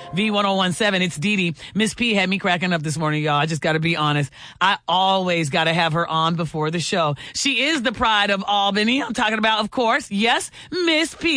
V1017. It's Dee Dee. Miss P had me cracking up this morning, y'all. I just got to be honest. I always got to have her on before the show. She is the pride of Albany. I'm talking about, of course, yes, Miss P.